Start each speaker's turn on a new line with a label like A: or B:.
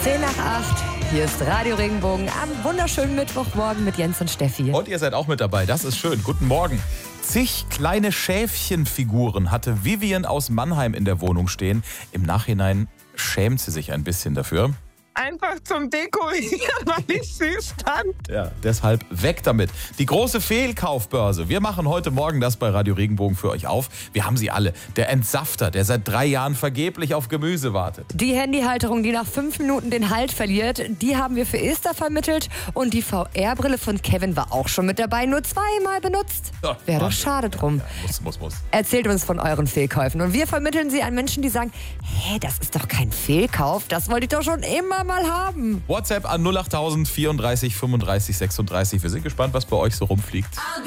A: 10 nach 8. Hier ist Radio Regenbogen am wunderschönen Mittwochmorgen mit Jens und Steffi.
B: Und ihr seid auch mit dabei, das ist schön. Guten Morgen. Zig kleine Schäfchenfiguren hatte Vivian aus Mannheim in der Wohnung stehen. Im Nachhinein schämt sie sich ein bisschen dafür.
C: Einfach zum Dekorieren, weil ich süß fand.
B: Ja, deshalb weg damit. Die große Fehlkaufbörse. Wir machen heute Morgen das bei Radio Regenbogen für euch auf. Wir haben sie alle. Der Entsafter, der seit 3 Jahren vergeblich auf Gemüse wartet.
A: Die Handyhalterung, die nach 5 Minuten den Halt verliert, die haben wir für Esther vermittelt. Und die VR-Brille von Kevin war auch schon mit dabei, nur 2-mal benutzt.
B: Ja,
A: Wäre doch
B: Wahnsinn.
A: schade drum.
B: Ja, muss.
A: Erzählt uns von euren Fehlkäufen. Und wir vermitteln sie an Menschen, die sagen, das ist doch kein Fehlkauf, das wollte ich doch schon immer mal haben.
B: WhatsApp an 08000 34 35 36. Wir sind gespannt, was bei euch so rumfliegt.